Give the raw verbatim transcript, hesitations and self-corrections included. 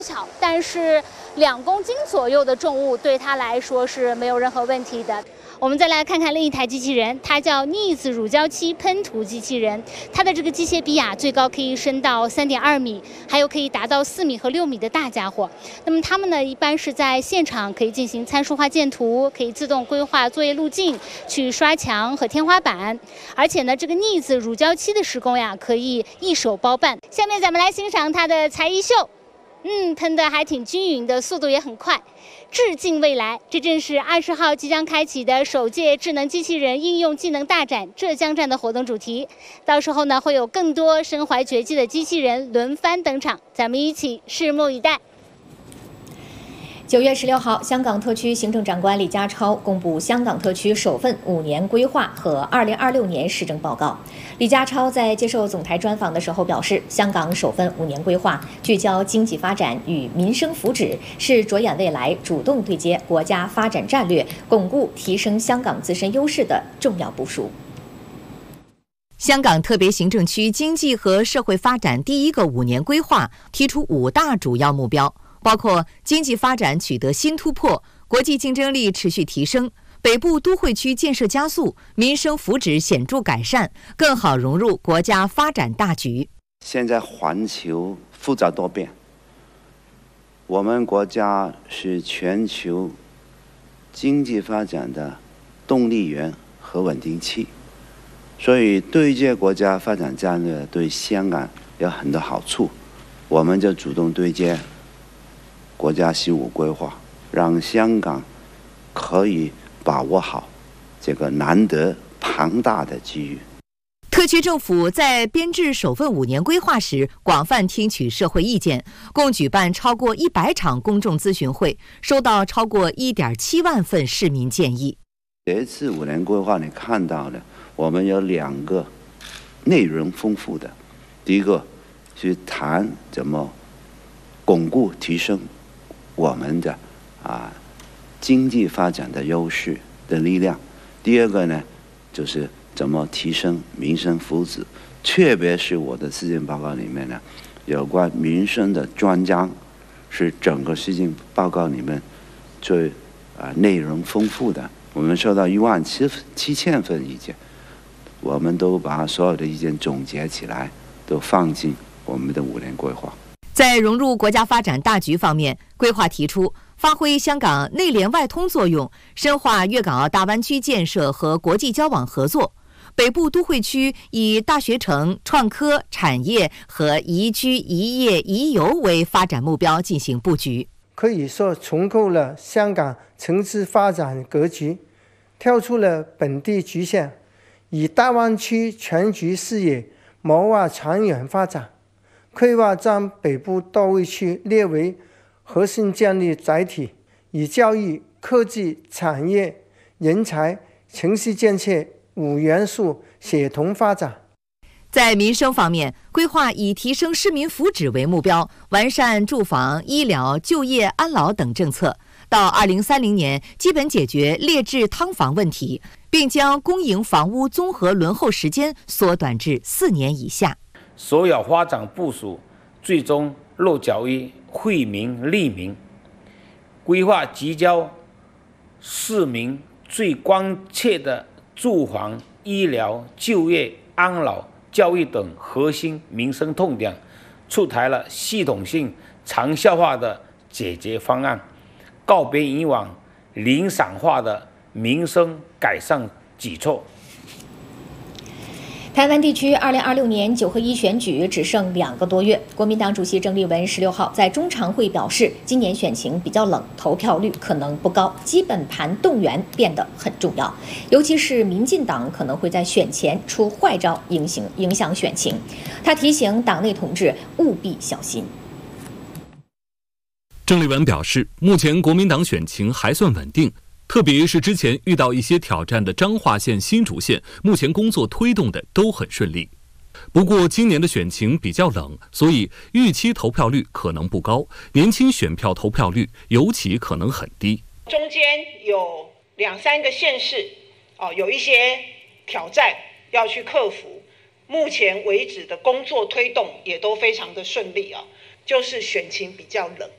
巧，但是两公斤左右的重物对它来说是没有任何问题的。我们再来看看另一台机器人，它叫逆子乳胶漆喷涂机器人。它的这个机械臂啊，最高可以升到三点二米，还有可以达到四米和六米的大家伙。那么它们呢，一般是在现场可以进行参数化建图，可以自动规划作业路径，去刷墙和天花板。而且呢，这个逆子乳胶漆的施工呀，可以一手包办。下面咱们来欣赏它的才艺秀。嗯，喷的还挺均匀的，速度也很快。致敬未来，这正是二十号即将开启的首届智能机器人应用技能大展浙江站的活动主题。到时候呢，会有更多身怀绝技的机器人轮番登场，咱们一起拭目以待。 九月十六号，香港特区行政长官李家超公布香港特区首份五年规划和二零二六年施政报告。李家超在接受总台专访的时候表示，香港首份五年规划聚焦经济发展与民生福祉，是着眼未来、主动对接国家发展战略、巩固提升香港自身优势的重要部署。香港特别行政区经济和社会发展第一个五年规划提出五大主要目标，包括经济发展取得新突破，国际竞争力持续提升，北部都会区建设加速，民生福祉显著改善，更好融入国家发展大局。 现在环球复杂多变，我们国家是全球经济发展的动力源和稳定器，所以对接国家发展战略对香港有很多好处，我们就主动对接国家十五规划，让香港可以把握好这个难得庞大的机遇。 特区政府在编制首份五年规划时，广泛听取社会意见，共举办超过一百场公众咨询会，收到超过一点七万份市民建议。 这次五年规划你看到的，我们有两个内容丰富的，第一个是谈怎么巩固提升我们的啊经济发展的优势的力量，第二个呢就是怎么提升民生福祉，特别是我的施政报告里面呢，有关民生的专章是整个施政报告里面最啊内容丰富的。我们收到一万七七千份意见，我们都把所有的意见总结起来，都放进我们的五年规划。 在融入国家发展大局方面，规划提出发挥香港内联外通作用，深化粤港澳大湾区建设和国际交往合作。北部都会区以大学城、创科产业和宜居宜业宜游为发展目标进行布局， 可以说重构了香港城市发展格局，跳出了本地局限，以大湾区全局视野谋划长远发展。规划将北部都会区列为核心战略载体，以教育、科技、产业、人才、城市建设五元素协同发展。 在民生方面，规划以提升市民福祉为目标，完善住房、医疗、就业、安老等政策，到二零三零年基本解决劣质汤房问题，并将公营房屋综合轮候时间缩短至四年以下。 所有发展部署最终落脚于惠民利民，规划聚焦市民最关切的住房、医疗、就业、安老、教育等核心民生痛点，出台了系统性、长效化的解决方案，告别以往零散化的民生改善举措。 台湾地区二零二六年九合一选举只剩两个多月，国民党主席郑丽文十六号在中常会表示，今年选情比较冷，投票率可能不高，基本盘动员变得很重要，尤其是民进党可能会在选前出坏招，影响影响选情。他提醒党内同志务必小心。 郑丽文表示，目前国民党选情还算稳定。特别是之前遇到一些挑战的彰化县、新竹县，目前工作推动的都很顺利。不过今年的选情比较冷，所以预期投票率可能不高，年轻选票投票率尤其可能很低。 中间有两三个县市哦，有一些挑战要去克服。目前为止的工作推动也都非常的顺利啊，就是选情比较冷。